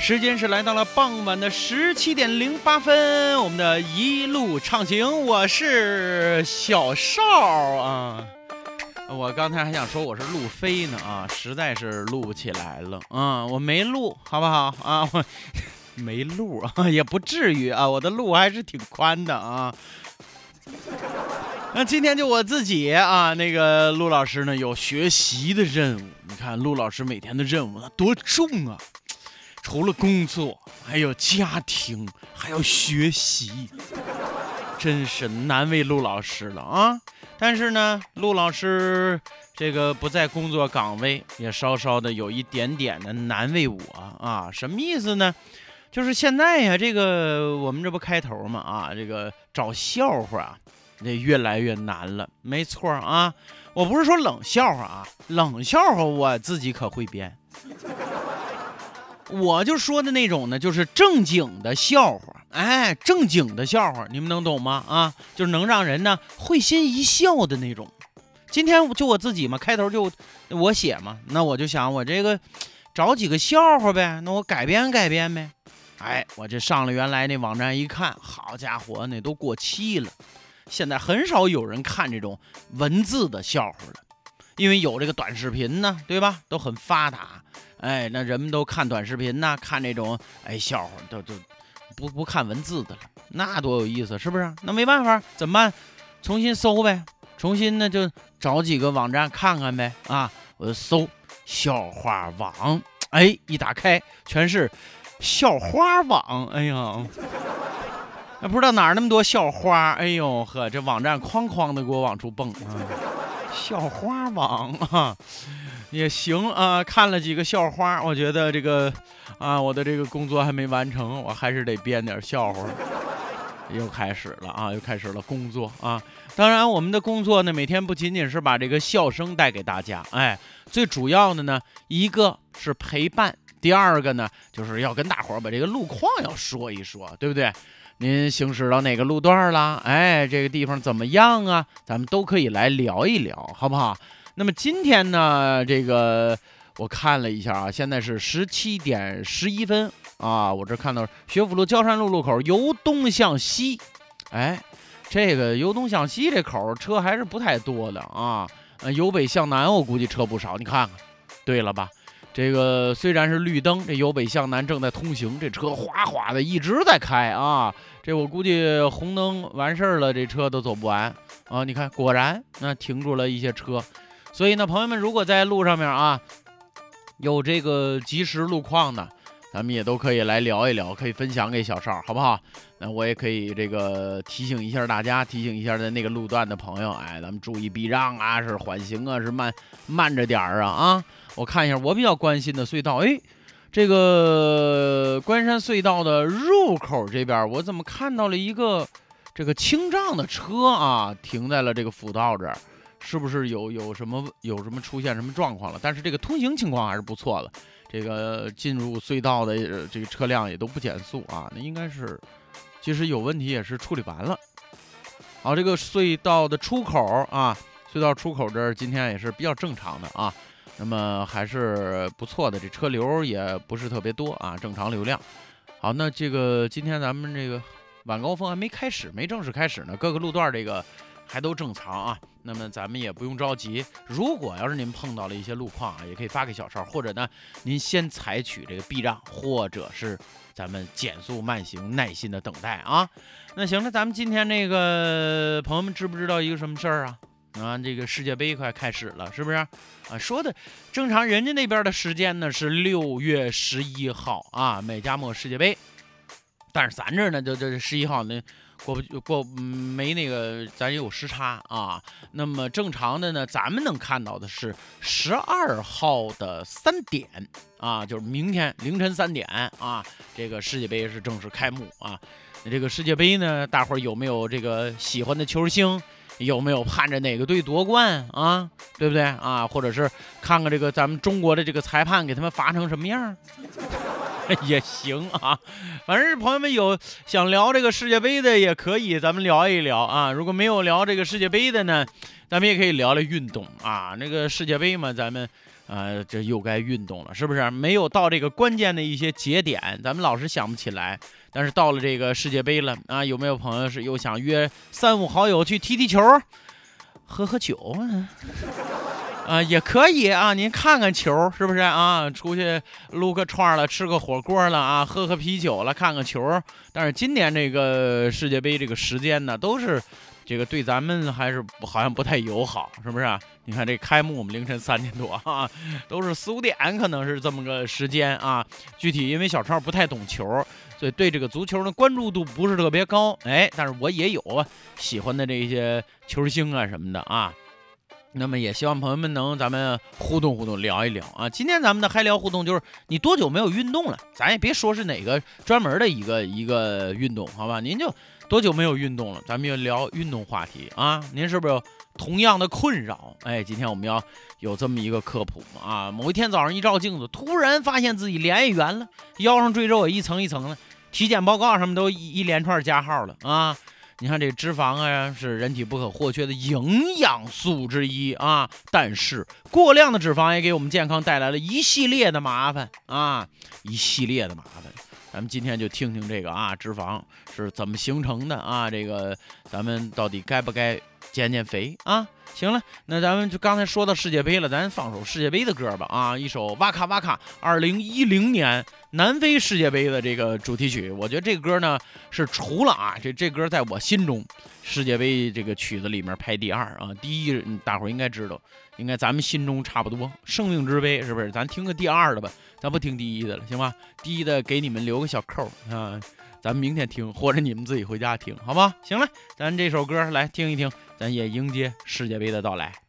时间是来到了傍晚的17:08，我们的一路畅行，我是小邵啊。我刚才还想说我是路飞呢啊，实在是录不起来了啊，我没录，好不好啊？我没录啊，也不至于啊，我的路还是挺宽的啊。那今天就我自己啊，那个陆老师呢有学习的任务，你看陆老师每天的任务多重啊！除了工作，还有家庭，还有学习，真是难为陆老师了啊！但是呢，陆老师这个不在工作岗位，也稍稍的有一点点的难为我啊。什么意思呢？就是现在呀，这个我们这不开头嘛啊，这个找笑话这越来越难了。没错啊，我不是说冷笑话啊，冷笑话我自己可会编。我就说的那种呢，就是正经的笑话，哎，正经的笑话，你们能懂吗？啊，就是能让人呢会心一笑的那种。今天就我自己嘛，开头就我写嘛，那我就想我这个找几个笑话呗，那我改编改编呗。哎，我这上了原来那网站一看，好家伙，那都过期了。现在很少有人看这种文字的笑话了，因为有这个短视频呢，对吧？都很发达。哎，那人们都看短视频呢，看这种笑话，都不看文字的了，那多有意思，是不是？那没办法，怎么办？重新搜呗，重新呢就找几个网站看看呗。啊，我就搜笑话网，哎，一打开全是笑话网，哎呀，不知道哪儿那么多笑话，哎呦呵，这网站哐哐的给我往出蹦啊，笑话网啊。也行啊，看了几个笑话，我觉得这个啊，我的这个工作还没完成，我还是得编点笑话。又开始了啊，又开始了工作啊。当然，我们的工作呢，每天不仅仅是把这个笑声带给大家，哎，最主要的呢，一个是陪伴，第二个呢，就是要跟大伙儿把这个路况要说一说，对不对？您行驶到哪个路段了？哎，这个地方怎么样啊？咱们都可以来聊一聊，好不好？那么今天呢，这个我看了一下啊，现在是17:11啊，我这看到学府路焦山路路口由东向西，哎，这个由东向西这口车还是不太多的啊，由北向南我估计车不少，你看看，对了吧？这个虽然是绿灯，这由北向南正在通行，这车哗哗的一直在开啊，这我估计红灯完事儿了，这车都走不完啊，你看，果然那停住了一些车。所以呢，朋友们，如果在路上面啊有这个即时路况呢，咱们也都可以来聊一聊，可以分享给小邵，好不好？那我也可以这个提醒一下大家，提醒一下在那个路段的朋友，哎，咱们注意避让啊，是缓行啊，是慢着点儿啊。我看一下我比较关心的隧道，哎，这个关山隧道的入口这边，我怎么看到了一个这个清障的车啊，停在了这个辅道这儿。是不是有什么出现什么状况了？但是这个通行情况还是不错了，这个进入隧道的这个车辆也都不减速啊，那应该是其实有问题也是处理完了。好，这个隧道的出口啊，隧道出口这儿今天也是比较正常的啊，那么还是不错的，这车流也不是特别多啊，正常流量。好，那这个今天咱们这个晚高峰还没开始，没正式开始呢，各个路段这个还都正常啊，那么咱们也不用着急。如果要是您碰到了一些路况啊，也可以发给小邵，或者呢，您先采取这个避让，或者是咱们减速慢行，耐心的等待啊。那行了，咱们今天这个朋友们知不知道一个什么事儿啊？啊，这个世界杯快开始了，是不是啊？说的正常，人家那边的时间呢是6月11号啊，美加墨世界杯，但是咱这呢，这11号呢。没那个，咱有时差啊。那么正常的呢，咱们能看到的是12号的3点啊，就是明天凌晨3点啊，这个世界杯是正式开幕啊。这个世界杯呢，大伙儿有没有这个喜欢的球星？有没有盼着哪个队夺冠啊？对不对啊？或者是看看这个咱们中国的这个裁判给他们罚成什么样？也行啊，反正朋友们有想聊这个世界杯的也可以，咱们聊一聊啊。如果没有聊这个世界杯的呢，咱们也可以聊聊运动啊。那个世界杯嘛，咱们这又该运动了，是不是？没有到这个关键的一些节点，咱们老是想不起来。但是到了这个世界杯了啊，有没有朋友是又想约3、5好友去踢球、喝酒啊？也可以啊，您看看球是不是啊？出去撸个串了，吃个火锅了啊，喝啤酒了，看看球。但是今年这个世界杯这个时间呢，都是这个对咱们还是好像不太友好，是不是啊？你看这开幕我们凌晨3点多啊，都是4、5点，可能是这么个时间啊。具体因为小超不太懂球，所以对这个足球的关注度不是特别高。但是我也有喜欢的这些球星啊什么的啊。那么也希望朋友们能咱们互动互动，聊一聊啊。今天咱们的嗨聊互动就是你多久没有运动了？咱也别说是哪个专门的一个运动，好吧？您就多久没有运动了？咱们要聊运动话题啊。您是不是有同样的困扰？今天我们要有这么一个科普啊。某一天早上一照镜子，突然发现自己脸也圆了，腰上赘肉也一层一层的，体检报告上面都一连串加号了啊。你看这脂肪啊，是人体不可或缺的营养素之一啊，但是过量的脂肪也给我们健康带来了一系列的麻烦啊，一系列的麻烦。咱们今天就听听这个啊，脂肪是怎么形成的啊？这个咱们到底该不该减肥啊？行了，那咱们就刚才说到世界杯了，咱放首世界杯的歌吧啊，一首哇卡哇卡2010年南非世界杯的这个主题曲。我觉得这个歌呢是除了啊这歌在我心中世界杯这个曲子里面排第2啊，第一大伙儿应该知道，应该咱们心中差不多，生命之杯是不是？咱听个第2的吧，咱不听第1的了，行吧？第1的给你们留个小扣啊，咱们明天听，或者你们自己回家听，好吧？行了，咱这首歌来听一听，咱也迎接世界杯的到来。